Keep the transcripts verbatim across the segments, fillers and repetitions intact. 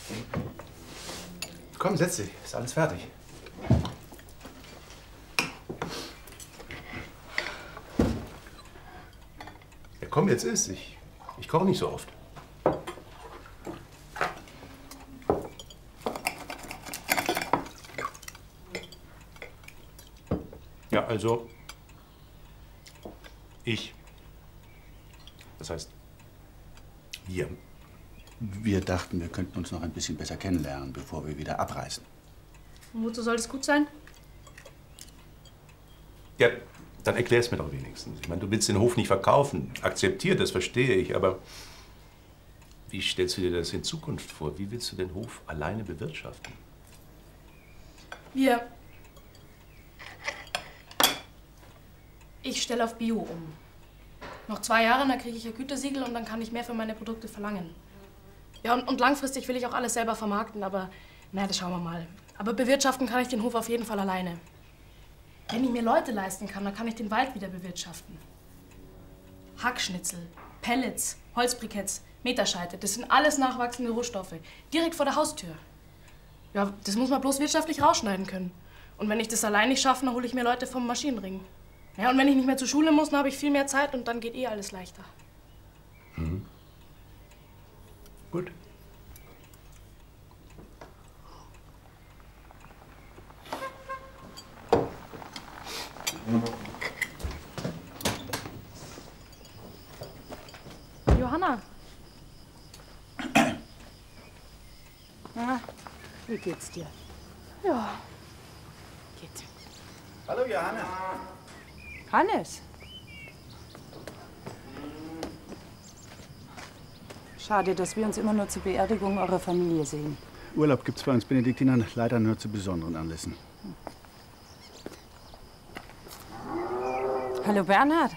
Komm, setz dich. Ist alles fertig. Ja, komm, jetzt iss. Ich, ich koche nicht so oft. Ja, also ich. Das heißt, wir. Wir dachten, wir könnten uns noch ein bisschen besser kennenlernen, bevor wir wieder abreisen. Und wozu soll es gut sein? Ja, dann erklär es mir doch wenigstens. Ich meine, du willst den Hof nicht verkaufen. Akzeptier, das verstehe ich, aber wie stellst du dir das in Zukunft vor? Wie willst du den Hof alleine bewirtschaften? Wir. Ich stelle auf Bio um. Noch zwei Jahre, dann kriege ich ein Gütesiegel und dann kann ich mehr für meine Produkte verlangen. Ja, und, und langfristig will ich auch alles selber vermarkten, aber na, das schauen wir mal. Aber bewirtschaften kann ich den Hof auf jeden Fall alleine. Wenn ich mir Leute leisten kann, dann kann ich den Wald wieder bewirtschaften. Hackschnitzel, Pellets, Holzbriketts, Meterscheite, das sind alles nachwachsende Rohstoffe. Direkt vor der Haustür. Ja, das muss man bloß wirtschaftlich rausschneiden können. Und wenn ich das allein nicht schaffe, dann hole ich mir Leute vom Maschinenring. Ja, und wenn ich nicht mehr zur Schule muss, dann habe ich viel mehr Zeit und dann geht eh alles leichter. Mhm. Gut. Johanna. Na, wie geht's dir? Ja. Geht. Hallo, Johanna. Hannes. Schade, dass wir uns immer nur zur Beerdigung eurer Familie sehen. Urlaub gibt's bei uns Benediktinern leider nur zu besonderen Anlässen. Hallo, Bernhard.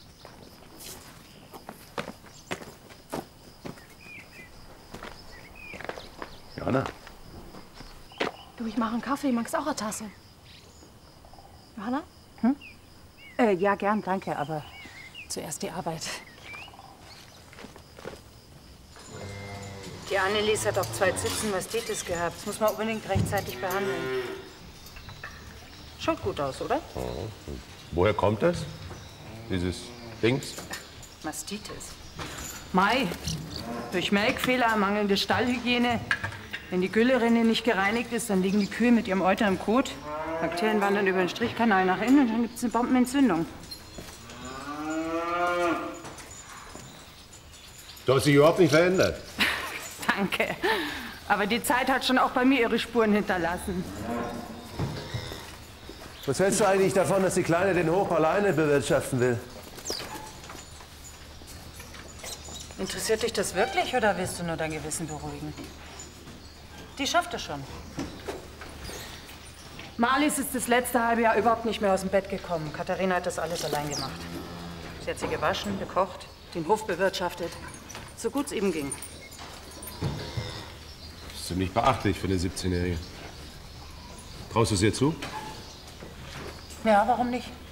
Johanna. Du, ich mache einen Kaffee. Magst du auch eine Tasse? Johanna? Hm? Äh, ja, gern, danke, aber zuerst die Arbeit. Die Annelies hat auch zwei Zitzen Mastitis gehabt. Das muss man unbedingt rechtzeitig behandeln. Schaut gut aus, oder? Oh. Woher kommt das? Dieses Dings? Mastitis. Mai. Durch Melkfehler, mangelnde Stallhygiene. Wenn die Güllerinne nicht gereinigt ist, dann liegen die Kühe mit ihrem Euter im Kot. Bakterien wandern über den Strichkanal nach innen und dann gibt es eine Bombenentzündung. Du hast dich überhaupt nicht verändert. Danke. Aber die Zeit hat schon auch bei mir ihre Spuren hinterlassen. Was hältst du eigentlich davon, dass die Kleine den Hof alleine bewirtschaften will? Interessiert dich das wirklich oder willst du nur dein Gewissen beruhigen? Die schafft es schon. Marlies ist das letzte halbe Jahr überhaupt nicht mehr aus dem Bett gekommen. Katharina hat das alles allein gemacht. Sie hat sie gewaschen, gekocht, den Hof bewirtschaftet, so gut es eben ging. Das ist ziemlich beachtlich für eine siebzehnjährige. Traust du es ihr zu? Ja, warum nicht?